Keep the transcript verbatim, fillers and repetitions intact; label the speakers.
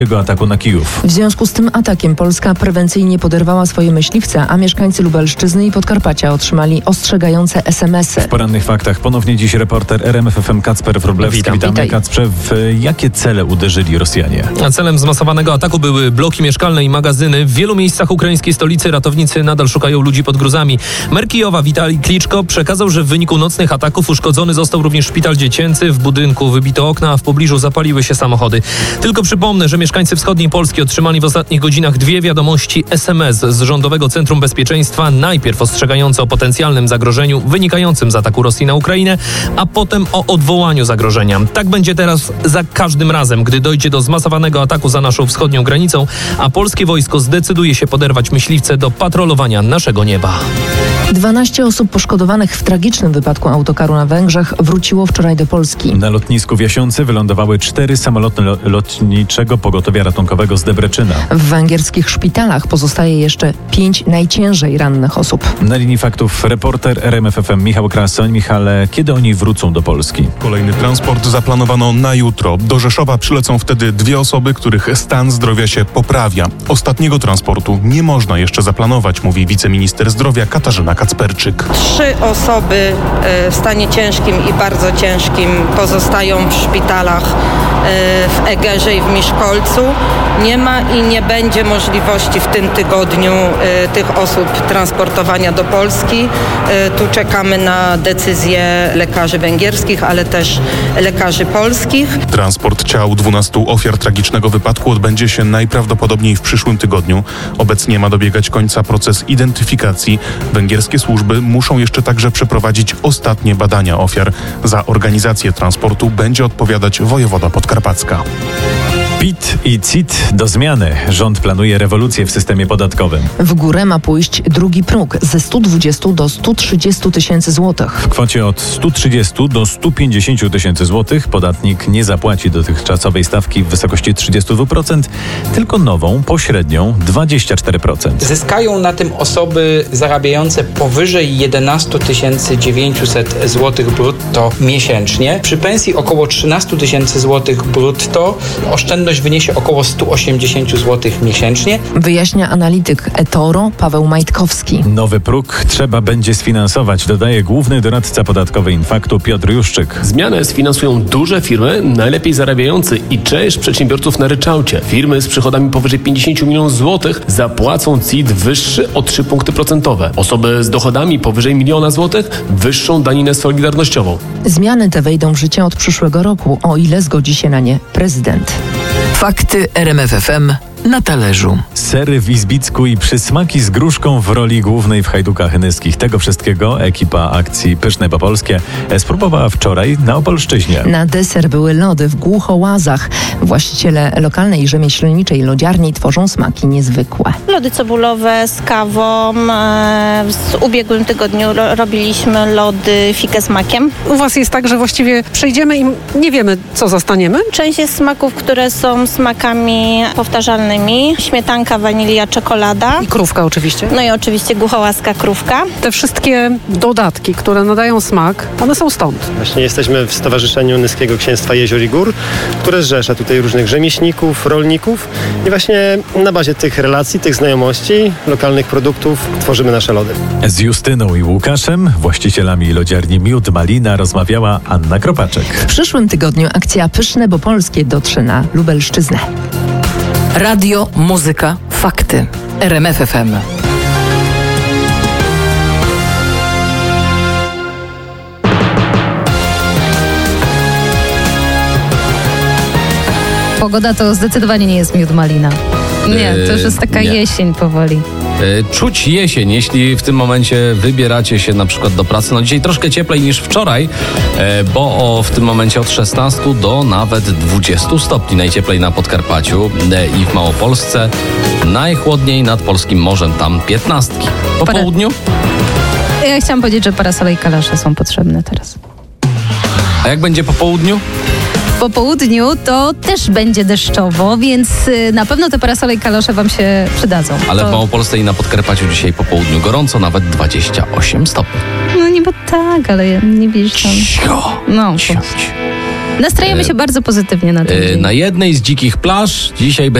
Speaker 1: ataku na Kijów.
Speaker 2: W związku z tym atakiem Polska prewencyjnie poderwała swoje myśliwce, a mieszkańcy Lubelszczyzny i Podkarpacia otrzymali ostrzegające es em esy.
Speaker 1: W porannych faktach ponownie dziś reporter R M F F M Kacper Wróblewski.
Speaker 3: Witam.
Speaker 1: Witamy.
Speaker 2: Witaj.
Speaker 1: Kacprze, w jakie cele uderzyli Rosjanie?
Speaker 3: A celem zmasowanego ataku były bloki mieszkalne i magazyny. W wielu miejscach ukraińskiej stolicy ratownicy nadal szukają ludzi pod gruzami. Mer Kijowa Witalij Kliczko przekazał, że w wyniku nocnych ataków uszkodzony został również szpital dziecięcy. W budynku wybito okna, a w pobliżu zapaliły się samochody. Tylko przypomnę, że mieszkańcy wschodniej Polski otrzymali w ostatnich godzinach dwie wiadomości es em es z Rządowego Centrum Bezpieczeństwa, najpierw ostrzegające o potencjalnym zagrożeniu wynikającym z ataku Rosji na Ukrainę, a potem o odwołaniu zagrożenia. Tak będzie teraz za każdym razem, gdy dojdzie do zmasowanego ataku za naszą wschodnią granicą, a polskie wojsko zdecyduje się poderwać myśliwce do patrolowania naszego nieba.
Speaker 2: dwanaście osób poszkodowanych w tragicznym wypadku autokaru na Węgrzech wróciło wczoraj do Polski.
Speaker 1: Na lotnisku w Jasiący wylądowały cztery samoloty lo- lotniczego pogotowia ratunkowego z Debreczyna.
Speaker 2: W węgierskich szpitalach pozostaje jeszcze pięć najciężej rannych osób.
Speaker 1: Na linii faktów reporter R M F F M Michał Krasoń. Michale, kiedy oni wrócą do Polski?
Speaker 4: Kolejny transport zaplanowano na jutro. Do Rzeszowa przylecą wtedy dwie osoby, których stan zdrowia się poprawia. Ostatniego transportu nie można jeszcze zaplanować, mówi wiceminister zdrowia Katarzyna Kacperczyk.
Speaker 5: Trzy osoby w stanie ciężkim i bardzo ciężkim pozostają w szpitalach w Egerze i w Miszkolcu. Nie ma i nie będzie możliwości w tym tygodniu tych osób transportowania do Polski. Tu czekamy na decyzję lekarzy węgierskich, ale też lekarzy polskich.
Speaker 4: Transport ciał dwunastu ofiar tragicznego wypadku odbędzie się najprawdopodobniej w przyszłym tygodniu. Obecnie ma dobiegać końca proces identyfikacji. Węgierskie służby muszą jeszcze także przeprowadzić ostatnie badania ofiar. Za organizację transportu będzie odpowiadać wojewoda podkarpacka.
Speaker 1: P I T i C I T do zmiany. Rząd planuje rewolucję w systemie podatkowym.
Speaker 2: W górę ma pójść drugi próg ze stu dwudziestu do stu trzydziestu tysięcy złotych.
Speaker 1: W kwocie od stu trzydziestu do stu pięćdziesięciu tysięcy złotych podatnik nie zapłaci dotychczasowej stawki w wysokości trzydzieści dwa procent, tylko nową, pośrednią dwadzieścia cztery procent.
Speaker 6: Zyskają na tym osoby zarabiające powyżej jedenaście tysięcy dziewięćset złotych brutto miesięcznie. Przy pensji około trzynaście tysięcy złotych brutto oszczędność wyniesie około stu osiemdziesięciu złotych miesięcznie.
Speaker 2: Wyjaśnia analityk eToro Paweł Majtkowski.
Speaker 1: Nowy próg trzeba będzie sfinansować, dodaje główny doradca podatkowy Infaktu Piotr Juszczyk.
Speaker 7: Zmianę sfinansują duże firmy, najlepiej zarabiające i część przedsiębiorców na ryczałcie. Firmy z przychodami powyżej pięćdziesięciu milionów złotych zapłacą C I T wyższy o trzy punkty procentowe. Osoby z dochodami powyżej miliona złotych wyższą daninę solidarnościową.
Speaker 2: Zmiany te wejdą w życie od przyszłego roku, o ile zgodzi się na nie prezydent.
Speaker 8: Fakty R M F F M na talerzu.
Speaker 1: Sery w Izbicku i przysmaki z gruszką w roli głównej w Hajdukach Nyskich. Tego wszystkiego ekipa akcji Pyszne Popolskie spróbowała wczoraj na Opolszczyźnie.
Speaker 2: Na deser były lody w Głuchołazach. Właściciele lokalnej rzemieślniczej lodziarni tworzą smaki niezwykłe.
Speaker 9: Lody cebulowe z kawą. W ubiegłym tygodniu ro- robiliśmy lody figę z makiem.
Speaker 10: U was jest tak, że właściwie przejdziemy i nie wiemy, co zastaniemy?
Speaker 9: Część jest smaków, które są smakami powtarzalnymi. Śmietanka, wanilia, czekolada.
Speaker 10: I krówka oczywiście.
Speaker 9: No i oczywiście głuchołaska krówka.
Speaker 10: Te wszystkie dodatki, które nadają smak, one są stąd.
Speaker 11: Właśnie jesteśmy w Stowarzyszeniu Nyskiego Księstwa Jezior i Gór, które zrzesza tutaj różnych rzemieślników, rolników i właśnie na bazie tych relacji, tych znajomości, lokalnych produktów tworzymy nasze lody.
Speaker 1: Z Justyną i Łukaszem, właścicielami lodziarni Miód Malina, rozmawiała Anna Kropaczek.
Speaker 2: W przyszłym tygodniu akcja Pyszne Popolskie dotrze na Lubelszczyznę.
Speaker 8: Radio, muzyka, fakty. R M F F M.
Speaker 12: Pogoda to zdecydowanie nie jest miód malina. Nie, to już jest taka
Speaker 13: nie.
Speaker 12: jesień powoli.
Speaker 13: Czuć jesień, jeśli w tym momencie wybieracie się na przykład do pracy. No dzisiaj troszkę cieplej niż wczoraj, bo o, w tym momencie od szesnastu do nawet dwudziestu stopni najcieplej na Podkarpaciu i w Małopolsce. Najchłodniej nad polskim morzem, tam piętnastki. Po
Speaker 12: Para...
Speaker 13: południu?
Speaker 12: Ja chciałam powiedzieć, że parasole i kalosze są potrzebne teraz.
Speaker 13: A jak będzie po południu?
Speaker 12: Po południu to też będzie deszczowo, więc na pewno te parasole i kalosze wam się przydadzą.
Speaker 13: Ale
Speaker 12: to...
Speaker 13: w Małopolsce i na Podkarpaciu dzisiaj po południu gorąco, nawet dwadzieścia osiem stopni.
Speaker 12: No niby tak, ale nie widzisz tam...
Speaker 13: Cicho.
Speaker 12: No,
Speaker 13: Cicho.
Speaker 12: Nastrajamy się bardzo pozytywnie na ten
Speaker 13: E,
Speaker 12: dzień.
Speaker 13: Na jednej z dzikich plaż dzisiaj